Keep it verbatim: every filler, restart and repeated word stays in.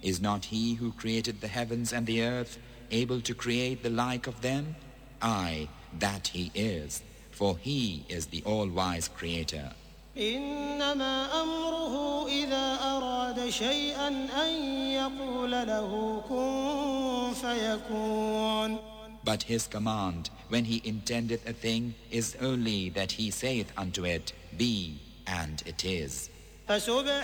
Is not He who created the heavens and the earth able to create the like of them? Aye, that He is, for He is the all-wise Creator. إنما أمره إذا أراد شيئا أن يقول له كن فيكون. But His command, when He intendeth a thing, is only that He saith unto it, Be, and it is.